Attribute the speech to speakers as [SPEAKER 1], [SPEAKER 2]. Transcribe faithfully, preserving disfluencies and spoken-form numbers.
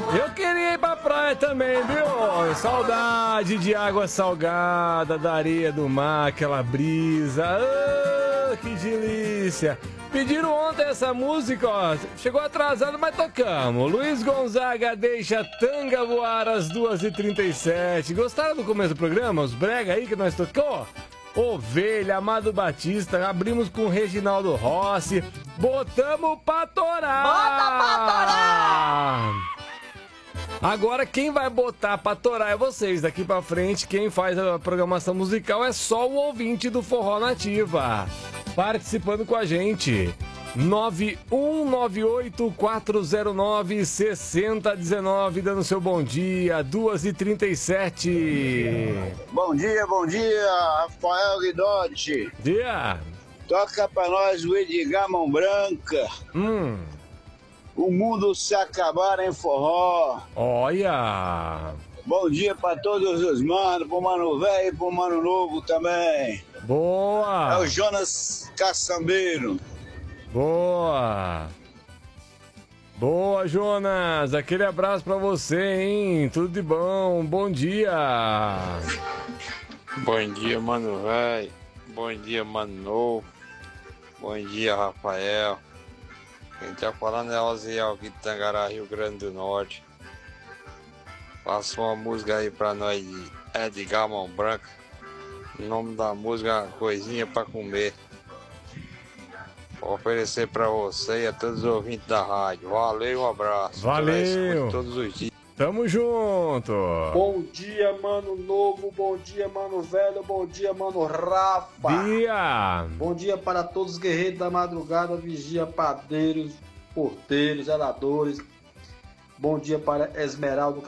[SPEAKER 1] Eu queria ir pra praia também, viu? Saudade de água salgada, da areia do mar, aquela brisa. Ah, que delícia! Pediram ontem essa música, ó. Chegou atrasado, mas tocamos. Luiz Gonzaga deixa Tanga voar às duas e trinta e sete. Gostaram do começo do programa? Os brega aí que nós tocou? Ovelha, Amado Batista, abrimos com Reginaldo Rossi. Botamos pra torar!
[SPEAKER 2] Bota pra torar!
[SPEAKER 1] Agora quem vai botar pra torar é vocês. Daqui pra frente, quem faz a programação musical é só o ouvinte do Forró Nativa. Participando com a gente. nove um nove oito quatro zero nove seis zero um nove, dando seu bom dia, duas e trinta e sete.
[SPEAKER 3] Bom dia, bom dia, Rafael Guidotti.
[SPEAKER 1] Dia.
[SPEAKER 3] Toca pra nós o Edgar Mão Branca.
[SPEAKER 1] Hum.
[SPEAKER 3] O mundo se acabar em forró.
[SPEAKER 1] Olha.
[SPEAKER 3] Bom dia pra todos os manos, pro mano velho e pro mano novo também.
[SPEAKER 1] Boa.
[SPEAKER 3] É o Jonas Caçambeiro.
[SPEAKER 1] Boa. Boa, Jonas. Aquele abraço pra você, hein? Tudo de bom. Bom dia.
[SPEAKER 4] Bom dia, mano velho. Bom dia, mano novo. Bom dia, Rafael. Quem tá falando é Oziel aqui de Tangará, Rio Grande do Norte. Passa uma música aí pra nós de Edgar Mão Branca. O nome da música é Coisinha Pra Comer. Vou oferecer pra você e a todos os ouvintes da rádio. Valeu, um abraço.
[SPEAKER 1] Valeu.
[SPEAKER 4] Todos os dias.
[SPEAKER 1] Tamo junto.
[SPEAKER 5] Bom dia, mano novo. Bom dia, mano velho. Bom dia, mano Rafa.
[SPEAKER 1] Dia.
[SPEAKER 5] Bom dia para todos os guerreiros da madrugada, vigia, padeiros, porteiros, zeladores. Bom dia para Esmeralda